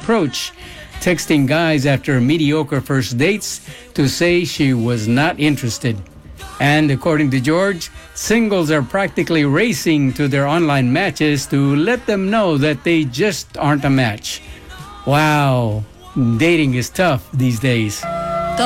approach, texting guys after mediocre first dates to say she was not interested. And according to George, singles are practically racing to their online matches to let them know that they just aren't a match. Wow, dating is tough these days.